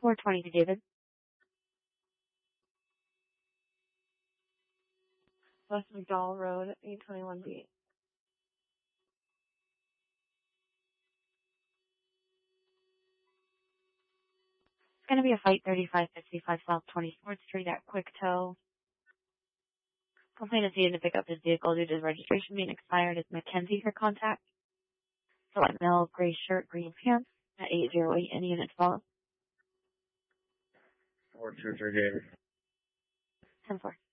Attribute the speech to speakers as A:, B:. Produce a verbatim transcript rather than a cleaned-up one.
A: four twenty to David.
B: West McDowell Road, eight twenty-one B.
A: It's going to be a fight thirty-five fifty-five South twenty-fourth Street at Quick Tow. Complainant is needed to pick up his vehicle due to his registration being expired. Is Mackenzie her contact? Select male, gray shirt, green pants at eight oh eight. Any units follow?
C: four two three David.
A: ten four.